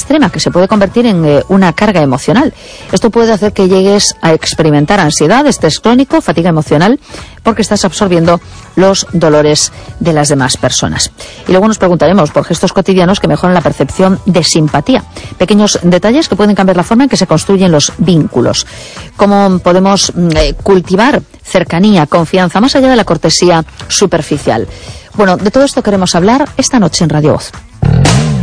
extrema que se puede convertir en una carga emocional. Esto puede hacer que llegues a experimentar ansiedad, estrés crónico, fatiga emocional, porque estás absorbiendo los dolores de las demás personas. Y luego nos preguntaremos por gestos cotidianos que mejoran la percepción de simpatía. Pequeños detalles que pueden cambiar la forma en que se construyen los vínculos. Cómo podemos cultivar cercanía, confianza, más allá de la cortesía superficial. Bueno, de todo esto queremos hablar esta noche en Radio Voz.